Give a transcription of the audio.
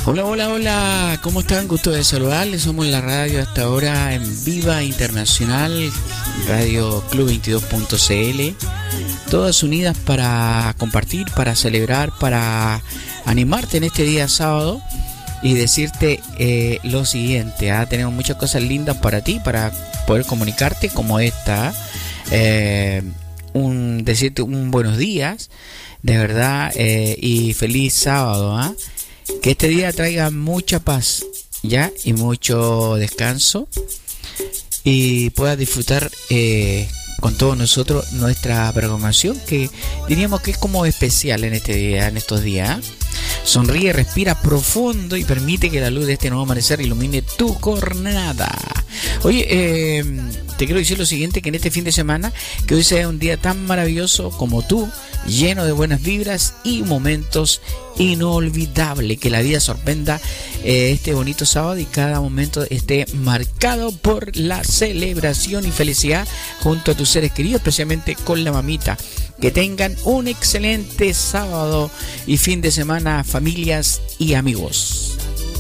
Hola, hola, hola, ¿cómo están? Gusto de saludarles. Somos la radio hasta ahora en Viva Internacional, Radio Club 22.cl, todas unidas para compartir, para celebrar, para animarte en este día sábado y decirte lo siguiente, tenemos muchas cosas lindas para ti, para poder comunicarte como esta, decirte un buenos días, de verdad, y feliz sábado, que este día traiga mucha paz, ya, y mucho descanso, y puedas disfrutar con todos nosotros nuestra programación, que diríamos que es como especial en este día, en estos días. Sonríe, respira profundo y permite que la luz de este nuevo amanecer ilumine tu jornada. Oye, te quiero decir lo siguiente, que en este fin de semana, que hoy sea un día tan maravilloso como tú, lleno de buenas vibras y momentos inolvidables, que la vida sorprenda este bonito sábado y cada momento esté marcado por la celebración y felicidad junto a tus seres queridos, especialmente con la mamita. Que tengan un excelente sábado y fin de semana, familias y amigos.